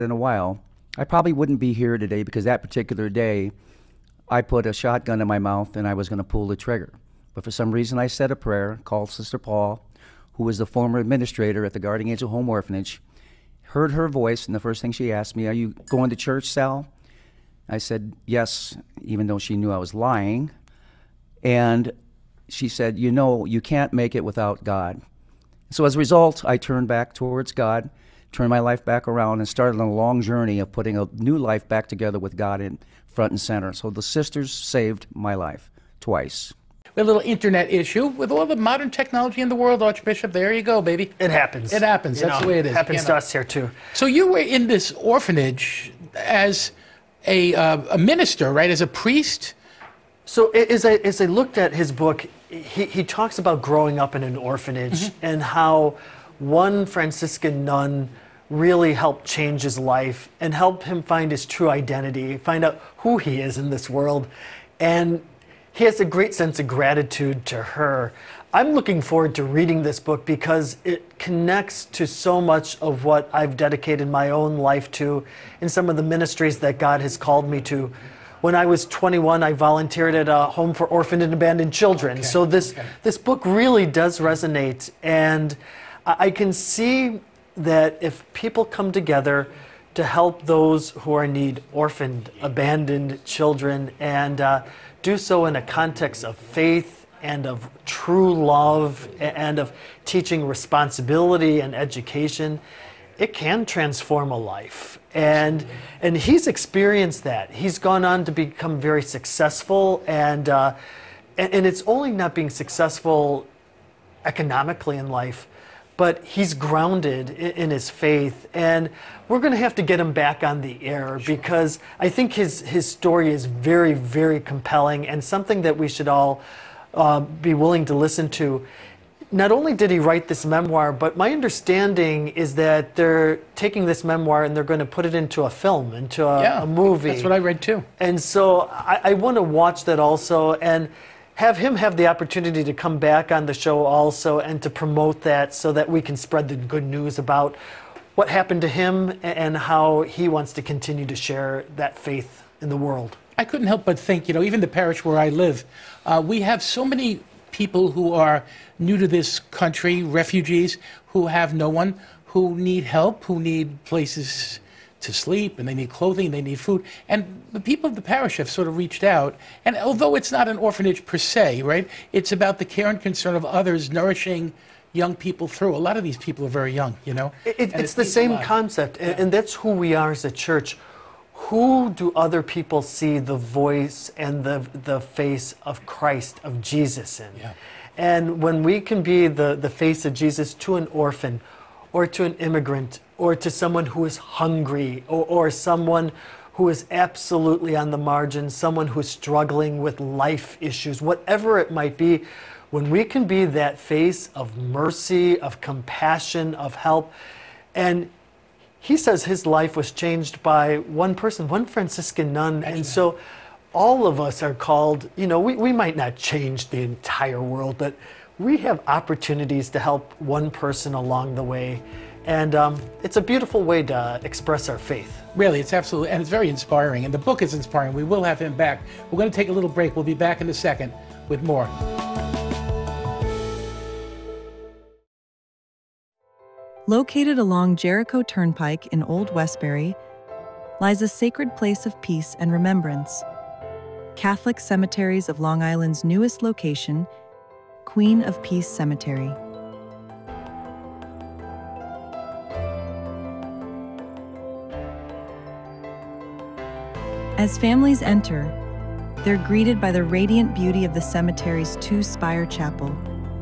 in a while, I probably wouldn't be here today because that particular day, I put a shotgun in my mouth and I was going to pull the trigger. But for some reason, I said a prayer, called Sister Paul, who was the former administrator at the Guardian Angel Home Orphanage, heard her voice, and the first thing she asked me, "Are you going to church, Sal?" I said, "Yes," even though she knew I was lying. And she said, "You know, you can't make it without God." So as a result, I turned back towards God, turned my life back around, and started on a long journey of putting a new life back together with God in front and center. So the sisters saved my life twice. We have a little internet issue with all the modern technology in the world, Archbishop. There you go, baby. It happens. It happens. That's the way it is. It happens to us here, too. So you were in this orphanage as a minister, right? As a priest? So as I looked at his book, he talks about growing up in an orphanage and how one Franciscan nun really helped change his life and help him find his true identity, find out who he is in this world. And he has a great sense of gratitude to her. I'm looking forward to reading this book because it connects to so much of what I've dedicated my own life to in some of the ministries that God has called me to. When I was 21, I volunteered at a home for orphaned and abandoned children. Okay. So this book really does resonate. And I can see that if people come together to help those who are in need, orphaned, abandoned children, and do so in a context of faith and of true love and of teaching responsibility and education, it can transform a life. And he's experienced that. He's gone on to become very successful, and it's only not being successful economically in life, but he's grounded in his faith, and we're going to have to get him back on the air because I think his story is very, very compelling and something that we should all be willing to listen to. Not only did he write this memoir, but my understanding is that they're taking this memoir and they're going to put it into a film, into a movie. That's what I read too. And so I want to watch that also and have him have the opportunity to come back on the show also and to promote that so that we can spread the good news about what happened to him and how he wants to continue to share that faith in the world. I couldn't help but think, you know, even the parish where I live, we have so many people who are new to this country, refugees, who have no one, who need help, who need places to sleep, and they need clothing, they need food. And the people of the parish have sort of reached out. And although it's not an orphanage per se, right, it's about the care and concern of others nourishing young people through. A lot of these people are very young, you know. It's the same concept, and that's who we are as a church. Who do other people see the voice and the face of Christ, of Jesus in? Yeah. And when we can be the face of Jesus to an orphan or to an immigrant or to someone who is hungry or someone who is absolutely on the margin, someone who's struggling with life issues, whatever it might be, when we can be that face of mercy, of compassion, of help, and he says his life was changed by one person, one Franciscan nun. And so all of us are called, you know, we might not change the entire world, but we have opportunities to help one person along the way. And it's a beautiful way to express our faith. Really, it's absolutely, and it's very inspiring. And the book is inspiring. We will have him back. We're going to take a little break. We'll be back in a second with more. Located along Jericho Turnpike in Old Westbury lies a sacred place of peace and remembrance. Catholic Cemeteries of Long Island's newest location, Queen of Peace Cemetery. As families enter, they're greeted by the radiant beauty of the cemetery's two-spire chapel,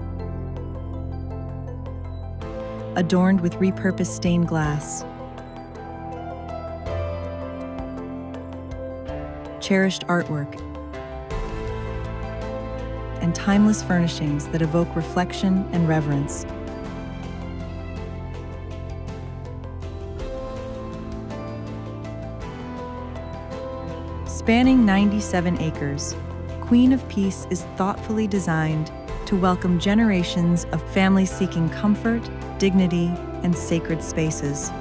adorned with repurposed stained glass, cherished artwork, and timeless furnishings that evoke reflection and reverence. Spanning 97 acres, Queen of Peace is thoughtfully designed to welcome generations of families seeking comfort, dignity, and sacred spaces.